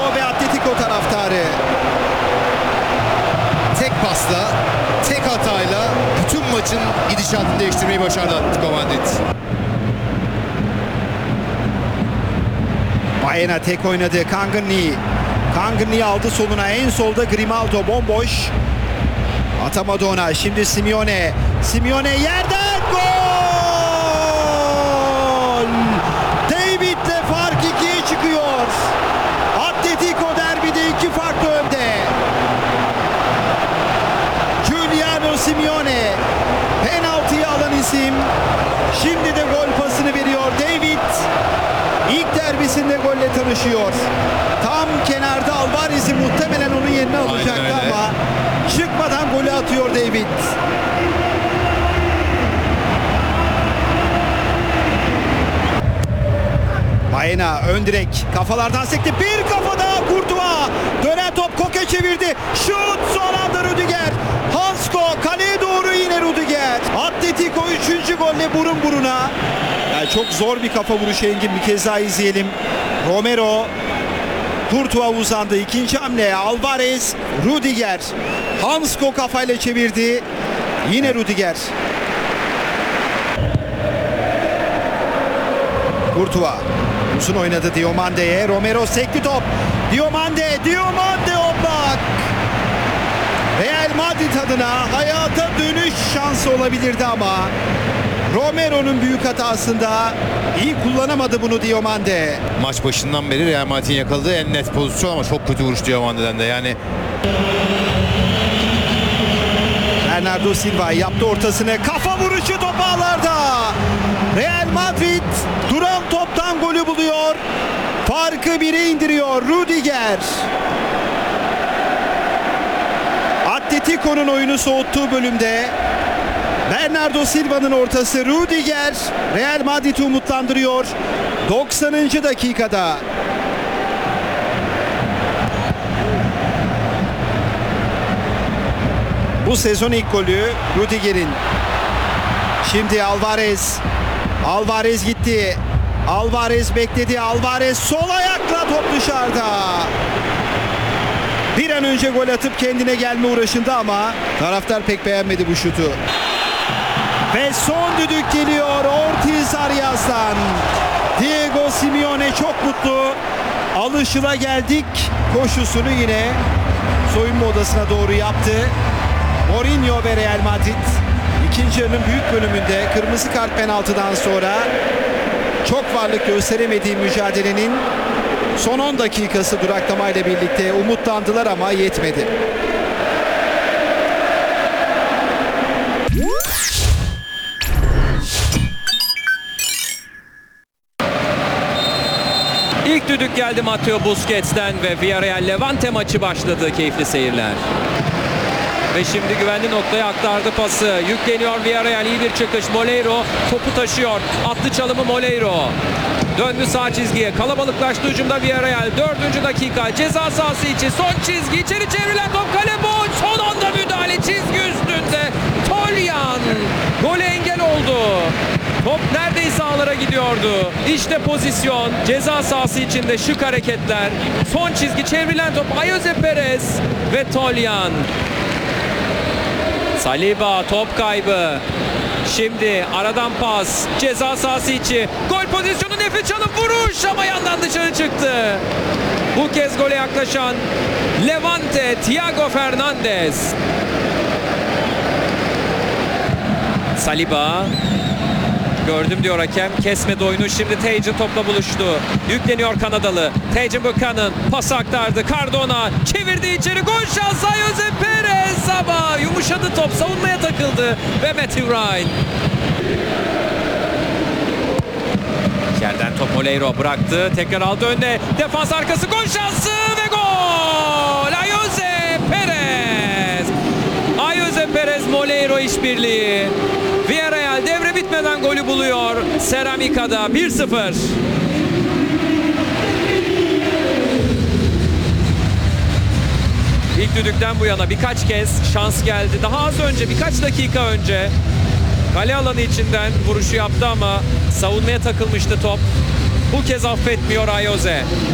ve Atletico taraftarı. Tek pasla, tek hatayla bütün maçın gidişatını değiştirmeyi başardı Atletico Madrid. Baena tek oynadı. Kangni aldı soluna. En solda Grimaldo bomboş. Atamadı ona. Şimdi Simeone. Simeone yerden gol! David'le fark 2'ye çıkıyor. Atletico derbide 2 farklı önde. Giuliano Simeone penaltıyı alan isim. Şimdi de gol pasını veriyor David. İlk derbisinde golle tanışıyor. Tam kenarda Alvarez'i muhtemelen onun yerine alacaktı ama çıkmadan golü atıyor David. Baena ön direk kafalardan sekti. Bir kafa daha Courtois. Dönen top Koke çevirdi. Şut son anda Rüdiger. Hansko kaleye doğru yine Rüdiger. Atletico 3. golle burun buruna. Yani çok zor bir kafa vuruşu Engin, bir kez daha izleyelim. Romero, Courtois uzandı. İkinci hamle Alvarez, Rüdiger. Hansko kafayla çevirdi. Yine Rüdiger. Courtois uzun oynadı Diomande'ye. Romero sekti top. Diomande oblak. Real Madrid adına hayata dönüş şansı olabilirdi ama Romero'nun büyük hatasında iyi kullanamadı bunu Diomande. Maç başından beri Real Madrid'in yakaladığı en net pozisyon ama çok kötü vuruş Diomande'den de yani. Bernardo Silva yaptı ortasını. Kafa vuruşu top ağlarda. Real Madrid duran toptan golü buluyor. Farkı 1'e indiriyor Rüdiger. Atletico'nun oyunu soğuttuğu bölümde Bernardo Silva'nın ortası, Rüdiger Real Madrid'i umutlandırıyor 90. dakikada. Bu sezon ilk golü Rüdiger'in. Şimdi Alvarez gitti. Alvarez bekledi. Alvarez sol ayakla, top dışarıda. Bir an önce gol atıp kendine gelme uğraşında ama taraftar pek beğenmedi bu şutu. Ve son düdük geliyor Ortiz Arias'tan. Diego Simeone çok mutlu. Alışılageldik koşusunu yine soyunma odasına doğru yaptı. Mourinho ve Real Madrid ikinci yarının büyük bölümünde kırmızı kart penaltıdan sonra çok varlık gösteremediği mücadelenin son 10 dakikası duraklamayla birlikte umutlandılar ama yetmedi. İlk düdük geldi Matteo Busquets'ten ve Villarreal Levante maçı başladı. Keyifli seyirler. Ve şimdi güvenli noktaya aktardı pası. Yükleniyor Villarreal, iyi bir çıkış. Moleiro topu taşıyor. Attı çalımı Moleiro. Döndü sağ çizgiye. Kalabalıklaştı hücumda Villarreal. 4. dakika ceza sahası içi. Son çizgi. İçeri çevrilen top, kale boş. Son anda müdahale çizgi üstünde. Tolyan gole engel oldu. Top neredeyse ağlara gidiyordu. İşte pozisyon. Ceza sahası içinde şık hareketler. Son çizgi, çevrilen top. Ayoze Perez ve Tolyan. Saliba top kaybı. Şimdi aradan pas. Ceza sahası içi. Gol pozisyonu, nefes çalıp vuruş ama yandan dışarı çıktı. Bu kez gole yaklaşan Levante, Thiago Fernandez. Saliba. Gördüm diyor hakem. Kesmedi oyunu. Şimdi Tajan topla buluştu. Yükleniyor Kanadalı. Tajan Buchanan pası aktardı. Cardona çevirdi içeri. Gol şansı Ayoze Perez ama yumuşadı top. Savunmaya takıldı. Ve Matthew Ryan. Yerden top Moleiro bıraktı. Tekrar aldı önüne. Defans arkası. Gol şansı ve gol. Ayoze Perez. Ayoze Perez Moleiro işbirliği. Villarreal devre bitmeden golü buluyor. Ceramica'da 1-0. İlk düdükten bu yana birkaç kez şans geldi. Daha az önce, birkaç dakika önce kale alanı içinden vuruşu yaptı ama savunmaya takılmıştı top. Bu kez affetmiyor Ayoze.